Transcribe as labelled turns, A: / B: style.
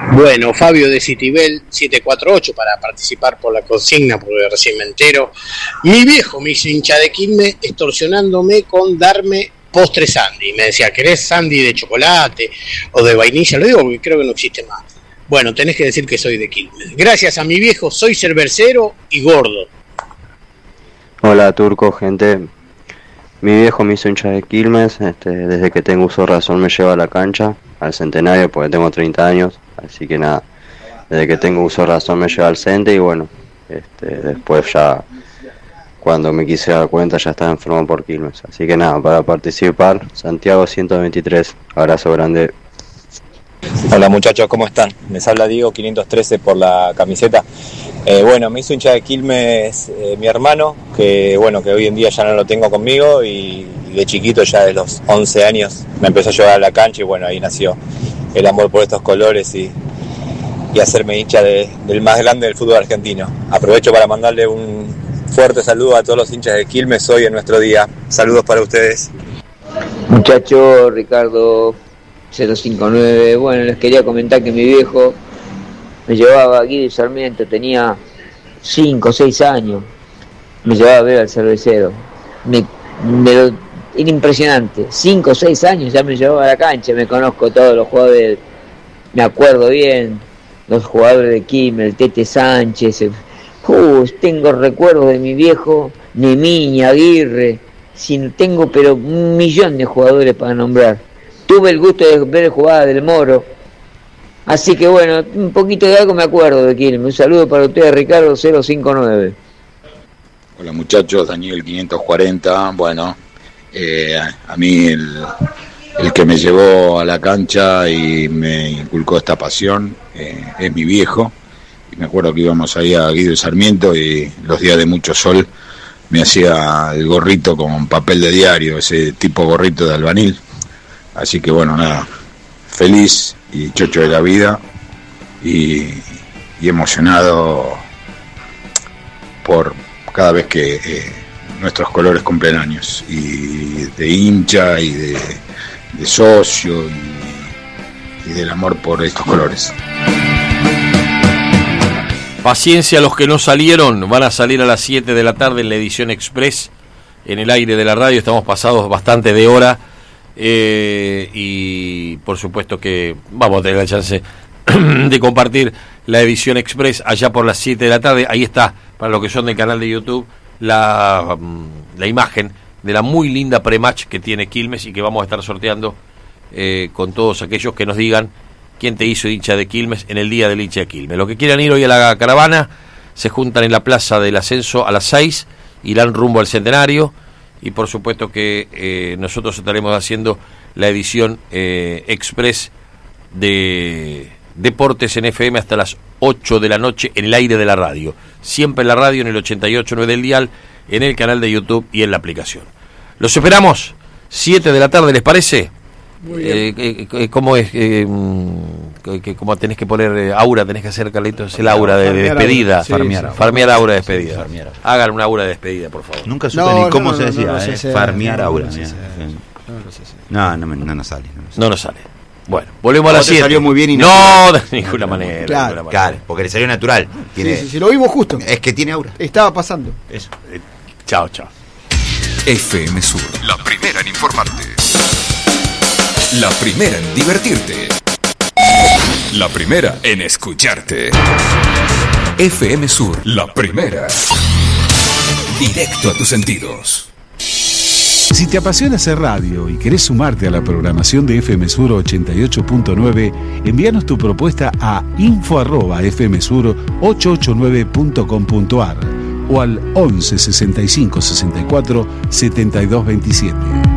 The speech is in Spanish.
A: Bueno, Fabio de Citibel 748 para participar por la consigna, porque recién me entero. Mi viejo me hizo hincha de Quilmes extorsionándome con darme postre Sandy. Me decía, ¿querés Sandy de chocolate o de vainilla? Lo digo porque creo que no existe más. Bueno, tenés que decir que soy de Quilmes. Gracias a mi viejo soy cervecero y gordo.
B: Hola Turco, gente. Mi viejo me hizo hincha de Quilmes, desde que tengo uso de razón me lleva a la cancha, al Centenario, porque tengo 30 años, así que nada, desde que tengo uso de razón me lleva al Cente y bueno, después ya, cuando me quise dar cuenta ya estaba enfermo por Quilmes, así que nada, para participar, Santiago 123, abrazo grande.
C: Hola muchachos, ¿cómo están? Les habla Diego 513 por la camiseta. Bueno, me hizo hincha de Quilmes mi hermano, que bueno, que hoy en día ya no lo tengo conmigo y de chiquito, ya de los 11 años, me empezó a llevar a la cancha y bueno, ahí nació el amor por estos colores y hacerme hincha del más grande del fútbol argentino. Aprovecho para mandarle un fuerte saludo a todos los hinchas de Quilmes hoy en nuestro día. Saludos para ustedes.
D: Muchachos, Ricardo 059, bueno, les quería comentar que mi viejo me llevaba a Guido y Sarmiento, tenía 5 o 6 años, me llevaba a ver al cervecero, era impresionante, 5 o 6 años ya me llevaba a la cancha, me conozco todos los jugadores, me acuerdo bien, los jugadores de Quilmes, el Tete Sánchez, tengo recuerdos de mi viejo, Nemiña, Aguirre, tengo pero 1.000.000 de jugadores para nombrar. Tuve el gusto de ver jugadas del Moro. Así que bueno, un poquito de algo me acuerdo de Quilmes. Un saludo para ustedes, Ricardo 059.
E: Hola muchachos, Daniel 540. Bueno, a mí el que me llevó a la cancha y me inculcó esta pasión es mi viejo. Y me acuerdo que íbamos ahí a Guido y Sarmiento y los días de mucho sol me hacía el gorrito con papel de diario, ese tipo gorrito de albanil. Así que bueno, nada, feliz y chocho de la vida y emocionado por cada vez que nuestros colores cumplen años, y de hincha y de socio y del amor por estos colores.
F: Paciencia, los que no salieron van a salir a las 7 de la tarde en la edición Express en el aire de la radio. Estamos pasados bastante de hora. Y por supuesto que vamos a tener la chance de compartir la edición Express allá por las 7 de la tarde. Ahí está, para los que son del canal de YouTube, la imagen de la muy linda pre-match que tiene Quilmes y que vamos a estar sorteando con todos aquellos que nos digan quién te hizo hincha de Quilmes en el día del hincha de Quilmes. Los que quieran ir hoy a la caravana se juntan en la Plaza del Ascenso a las 6, irán rumbo al Centenario. Y por supuesto que nosotros estaremos haciendo la edición Express de Deportes en FM hasta las 8 de la noche en el aire de la radio. Siempre en la radio, en el 88.9 del dial, en el canal de YouTube y en la aplicación. Los esperamos, 7 de la tarde, ¿les parece?
G: Muy bien.
F: ¿Cómo es? ¿Cómo tenés que poner aura? Tenés que hacer, Carlitos, el aura de despedida.
G: Sí,
F: farmear aura de despedida.
G: Farmear.
F: Hagan una aura de despedida, por favor.
G: Nunca supe ni cómo se decía, farmear aura.
H: No nos sale.
F: No nos sale. Bueno, volvemos a las 7.
H: Salió muy bien y
F: no, de ninguna manera.
H: Claro, porque le salió natural.
I: Sí, lo vimos justo.
H: Es que tiene aura.
I: Estaba pasando.
H: Eso.
F: Chao.
J: FM Sur, la primera en informarte. La primera en divertirte. La primera en escucharte. FM Sur, la primera. Directo a tus sentidos.
K: Si te apasiona hacer radio y querés sumarte a la programación de FM Sur 88.9, envíanos tu propuesta a info@fmsur889.com.ar o al 11 65 64 72 27.